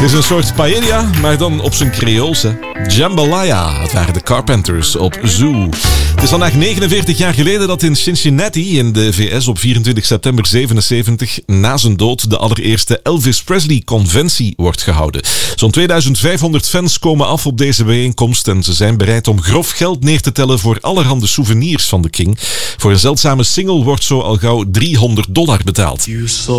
is een soort paella, maar dan op zijn Creools. Jambalaya, het waren de Carpenters op Zoo. Het is vandaag 49 jaar geleden dat in Cincinnati in de VS op 24 september 77 na zijn dood de allereerste Elvis Presley-conventie wordt gehouden. Zo'n 2500 fans komen af op deze bijeenkomst en ze zijn bereid om grof geld neer te tellen voor allerhande souvenirs van de King. Voor een zeldzame single wordt zo al gauw $300 betaald.